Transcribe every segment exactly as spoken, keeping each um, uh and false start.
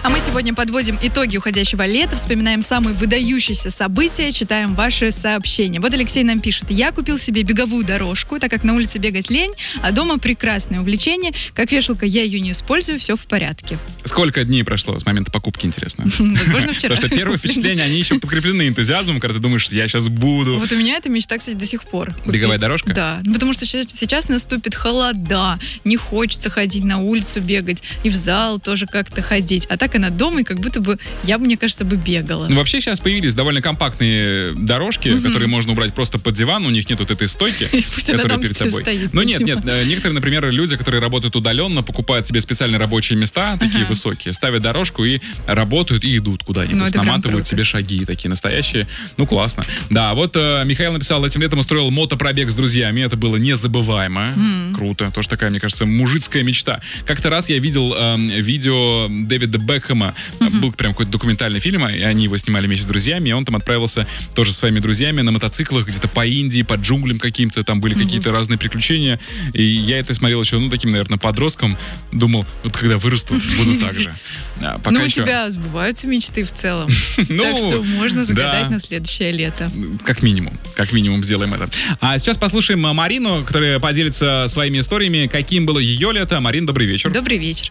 А мы сегодня подводим итоги уходящего лета, вспоминаем самые выдающиеся события, читаем ваши сообщения. Вот Алексей нам пишет: я купил себе беговую дорожку, так как на улице бегать лень, а дома прекрасное увлечение. Как вешалка я ее не использую, все в порядке. Сколько дней прошло с момента покупки, интересно? Возможно, вчера. Потому что первые впечатления, они еще подкреплены энтузиазмом, когда ты думаешь, я сейчас буду. Вот у меня эта мечта, кстати, до сих пор. Беговая дорожка? Да, потому что сейчас наступит холода, не хочется ходить на улицу бегать, и в зал тоже как-то ходить. А так она дома, и как будто бы я, мне кажется, бы бегала. Ну, вообще сейчас появились довольно компактные дорожки, mm-hmm. которые можно убрать просто под диван, у них нет вот этой стойки, которая перед собой. Стоит, ну нет, нет, некоторые, например, люди, которые работают удаленно, покупают себе специальные рабочие места, такие ага. высокие, ставят дорожку и работают, и идут куда-нибудь, ну, наматывают себе шаги такие настоящие. Ну, классно. Да, вот э, Михаил написал: этим летом устроил мотопробег с друзьями, это было незабываемо. Mm. Круто, тоже такая, мне кажется, мужицкая мечта. Как-то раз я видел э, видео Дэвида Бекхэма, mm-hmm. был прям какой-то документальный фильм, и они его снимали вместе с друзьями, и он там отправился тоже со своими друзьями на мотоциклах где-то по Индии, по джунглям каким-то, там были mm-hmm. какие-то разные приключения, и я это смотрел еще, ну, таким, наверное, подростком, думал, вот когда вырасту, буду так же. А, ну, у тебя сбываются мечты в целом, так что можно загадать на следующее лето. Как минимум, как минимум сделаем это. А сейчас послушаем Марину, которая поделится своими историями, каким было ее лето. Марин, добрый вечер. Добрый вечер.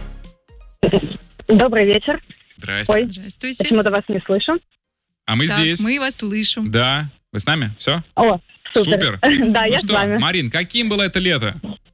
Добрый вечер. Здрасте. Ой, здравствуйте. Почему-то вас не слышу. А мы так, здесь. Мы вас слышим. Да. Вы с нами? Все? О, супер. Супер. Да, ну я что, с вами. Марин, каким было это лето?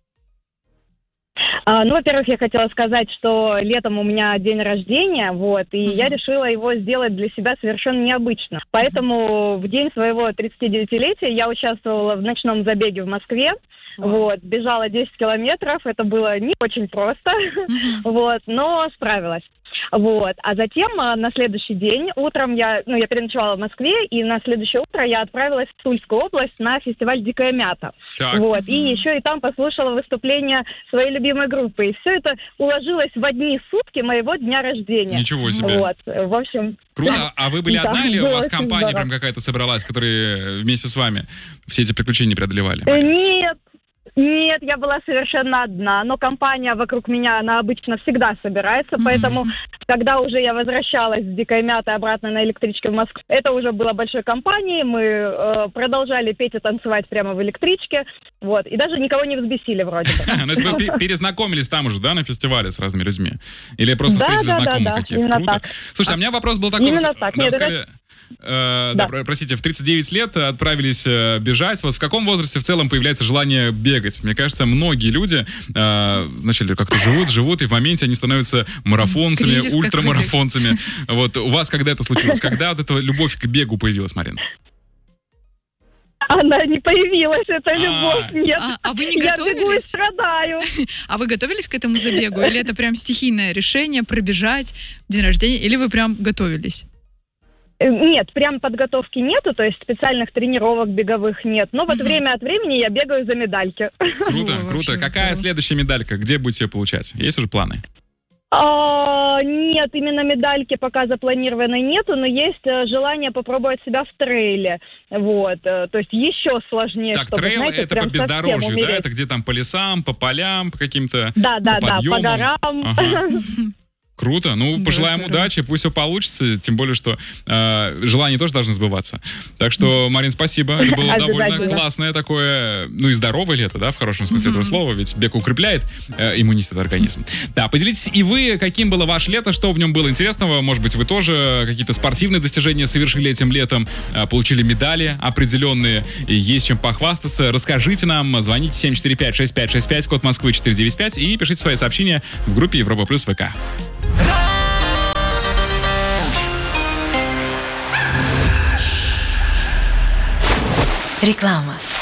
А, ну, во-первых, я хотела сказать, что летом у меня день рождения, вот, и mm-hmm. я решила его сделать для себя совершенно необычно. Поэтому в день своего тридцатидевятилетия я участвовала в ночном забеге в Москве. Wow. Вот, бежала десять километров, это было не очень просто, mm-hmm. вот, но справилась. Вот. А затем на следующий день утром я, ну, я переночевала в Москве, и на следующее утро я отправилась в Тульскую область на фестиваль «Дикая мята». Так. Вот. И еще и там послушала выступление своей любимой группы. И все это уложилось в одни сутки моего дня рождения. Ничего себе. Вот. В общем... Круто. А вы были да, одна или у вас очень компания здорово. прям какая-то собралась, которые вместе с вами все эти приключения преодолевали? Нет. Нет, я была совершенно одна, но компания вокруг меня, она обычно всегда собирается, поэтому, mm-hmm. когда уже я возвращалась с «Дикой мятой» обратно на электричке в Москву, это уже было большой компанией, мы э, продолжали петь и танцевать прямо в электричке, вот, и даже никого не взбесили вроде бы. Ну, это вы перезнакомились там уже, да, на фестивале с разными людьми? Или просто встретили знакомых каких-то? Круто. Слушай, а у меня вопрос был такой... Именно так. Нет, это... Э, да. да, простите, в тридцать девять лет отправились э, бежать. Вот в каком возрасте в целом появляется желание бегать? Мне кажется, многие люди э, вначале как-то живут, живут, и в моменте они становятся марафонцами, кризис ультрамарафонцами. Вот у вас когда это случилось? Когда вот эта любовь к бегу появилась, Марина? Она не появилась, эта любовь, нет. А, а вы не готовились? Я бегу и страдаю. А вы готовились к этому забегу? Или это прям стихийное решение пробежать день рождения? Или вы прям готовились? Нет, прям подготовки нету, то есть специальных тренировок беговых нет. Но вот uh-huh. время от времени я бегаю за медальки. Круто, О, круто. Какая следующая медалька? Где будете ее получать? Есть уже планы? А, нет, именно медальки пока запланированной нету, но есть желание попробовать себя в трейле. Вот, то есть еще сложнее. Так, чтобы, трейл знаете, это по бездорожью, да? Это где там по лесам, по полям, по каким-то да, да, по да, подъемам? по горам. Ага. Круто. Ну, да, пожелаем здорово. удачи, пусть все получится, тем более, что э, желания тоже должны сбываться. Так что, Марин, спасибо. Это было довольно классное такое, ну и здоровое лето, да, в хорошем смысле этого слова, ведь бег укрепляет э, иммунитет организма. Да, поделитесь и вы, каким было ваше лето, что в нем было интересного. Может быть, вы тоже какие-то спортивные достижения совершили этим летом, э, получили медали определенные, и есть чем похвастаться. Расскажите нам, звоните семь четыре пять шесть пять шесть пять, код Москвы четыре девять пять, и пишите свои сообщения в группе Европа Плюс ВК. Реклама.